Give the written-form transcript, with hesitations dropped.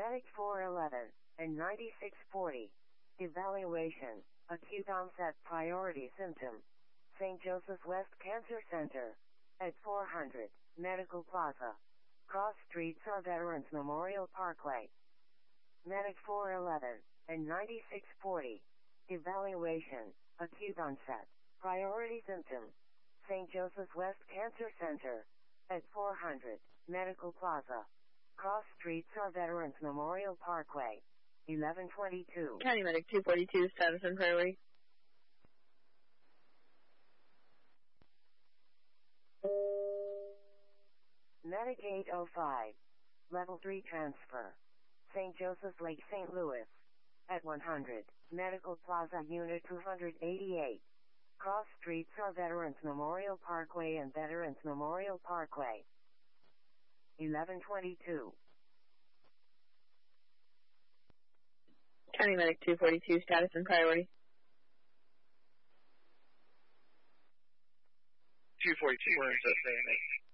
Medic 411 and 9640. Evaluation. Acute onset priority symptom. St. Joseph West Cancer Center. At 400 Medical Plaza. Cross Streets or Veterans Memorial Parkway. Medic 411 and 9640. Evaluation. Acute onset priority symptom. St. Joseph West Cancer Center. At 400 Medical Plaza. Cross Streets or Veterans Memorial Parkway. 1122. County Medic 242, status and priority. Medic 805. Level 3 transfer. St. Joseph Lake, St. Louis. At 100 Medical Plaza, Unit 288. Cross Streets or Veterans Memorial Parkway and Veterans Memorial Parkway. 1122. County Medic 242, status and priority. 242, where's the